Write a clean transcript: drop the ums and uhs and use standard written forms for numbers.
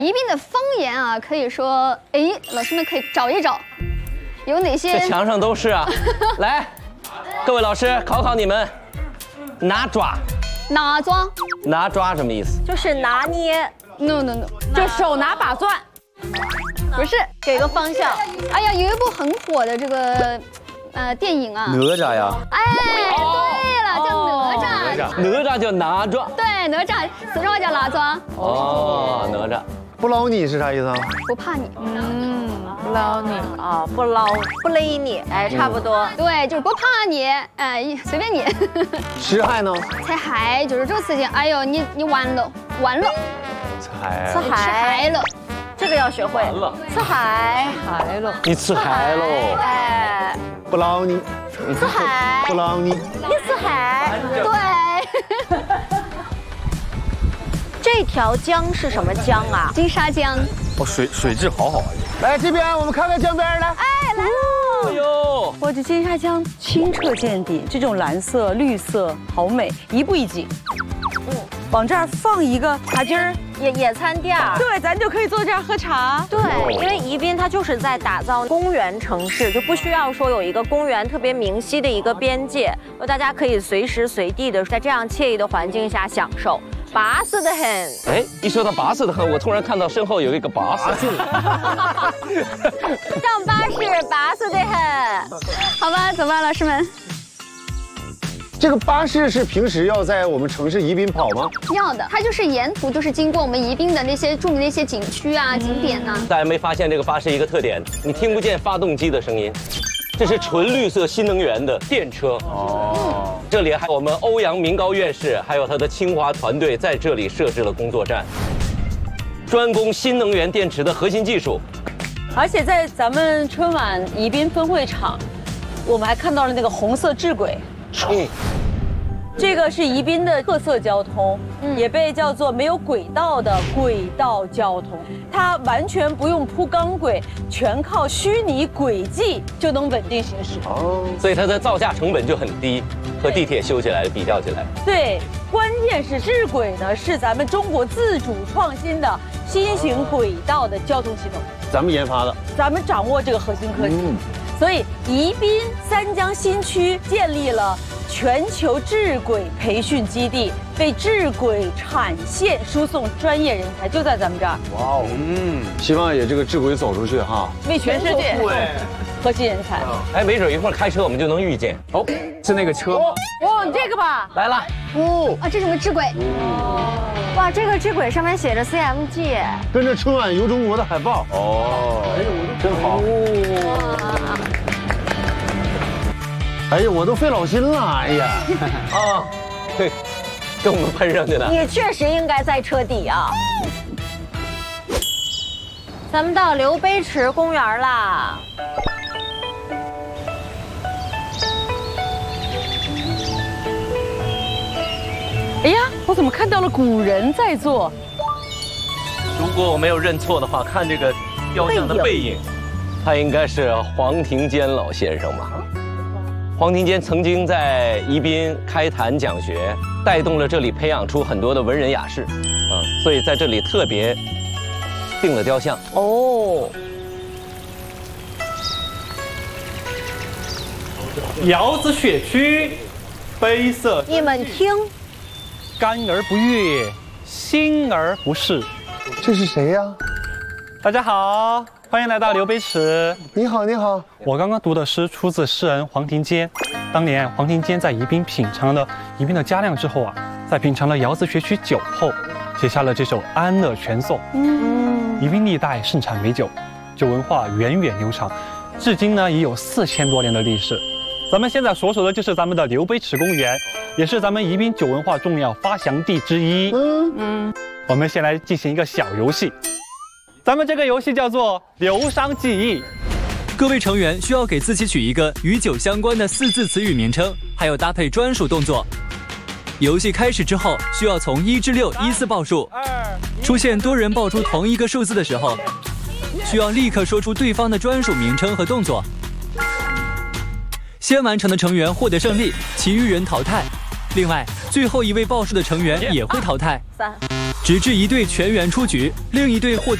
宜宾的方言啊，可以说，哎，老师们可以找一找，有哪些？ 这墙上都是啊。来，各位老师考考你们，拿抓。 拿抓？ 拿抓什么意思？ 就是拿捏。 No， 就手拿把攥。 不是， 给个方向。 哎呀，有一部很火的这个电影啊。 哪吒呀。 哎，对了，叫哪吒。 哪吒叫拿抓。 对，哪吒，四川话叫拿抓。 哦，哪吒。 不捞你是啥意思啊？ 不怕你。 不捞你啊，不勒你，哎，差不多。 对，就是不怕你，哎，随便你。 吃害呢？ 猜害就是这个词情，哎呦，你完了。 吃害。 吃害了， 这个要学会。 完了。 吃害了。你吃害喽。 哎。 不捞你。 吃害。 不捞你。 你吃害。 对。 这条江是什么江啊？ 金沙江。 哦，水质好啊！来这边，我们看看江边来。 哎，来喽！ 哎呦， 哇，这金沙江清澈见底，这种蓝色、绿色好美，一步一景。往这儿放一个茶几儿， 野餐垫儿。 对，咱就可以坐这儿喝茶。 对，因为宜宾它就是在打造公园城市，就不需要说有一个公园特别明晰的一个边界，大家可以随时随地的在这样惬意的环境下享受。巴适的很。 哎，一说到巴适的很，我突然看到身后有一个巴士。 上巴士巴适的很。 好吧，走吧，老师们。 这个巴士是平时要在我们城市宜宾跑吗？ 要的，它就是沿途就是经过我们宜宾的那些著名的一些景区啊、景点呐。 大家没发现这个巴士一个特点？你听不见发动机的声音。这是纯绿色新能源的电车哦，这里还有我们欧阳明高院士，还有他的清华团队在这里设置了工作站，专攻新能源电池的核心技术。 而且在咱们春晚宜宾分会场，我们还看到了那个红色智轨。这个是宜宾的特色交通，也被叫做没有轨道的轨道交通。它完全不用铺钢轨，全靠虚拟轨迹就能稳定行驶。 哦，所以它的造价成本就很低，和地铁修起来比较起来。 对，关键是智轨呢是咱们中国自主创新的新型轨道的交通系统， 咱们研发的， 咱们掌握这个核心科技。所以宜宾三江新区建立了全球智轨培训基地，为智轨产线输送专业人才，就在咱们这儿。 哇哦，希望也这个智轨走出去哈， 为全世界核心人才。 哎，没准一会儿开车我们就能遇见。哦，是那个车吗？ 哦，你这个吧， 来了。 哦，啊，这是什么智轨？ 哇，这个智轨上面写着 CMG， 跟着春晚游中国的海报。哦，哎呦，真好。哎呀，我都费老心了，哎呀， 啊，对，跟我们喷上去的。 你确实应该在车底啊。咱们到刘碑池公园啦。 哎呀，我怎么看到了古人在做？ 如果我没有认错的话，看这个雕像的背影，他应该是黄庭坚老先生吧？黄庭坚曾经在宜宾开坛讲学，带动了这里培养出很多的文人雅士，所以在这里特别定了雕像。 哦， 窑子血区，杯色。 你们听， 干而不悦，心而不适。 这是谁呀？ 大家好，欢迎来到刘碑池。 你好，你好。 我刚刚读的诗出自诗人黄庭坚。当年黄庭坚在宜宾品尝了宜宾的佳酿之后啊，在品尝了窑子学曲酒后，写下了这首《安乐全颂》。宜宾历代盛产美酒，酒文化源远流长，至今呢已有4000多年的历史。咱们现在所属的就是咱们的刘碑池公园，也是咱们宜宾酒文化重要发祥地之一。我们先来进行一个小游戏，咱们这个游戏叫做流觞记忆。 各位成员需要给自己取一个与酒相关的4字词语名称，还有搭配专属动作。游戏开始之后，需要从1至6依次报数。出现多人报出同一个数字的时候，需要立刻说出对方的专属名称和动作。先完成的成员获得胜利，其余人淘汰。另外，最后一位报数的成员也会淘汰。 3。 直至一队全员出局，另一队获得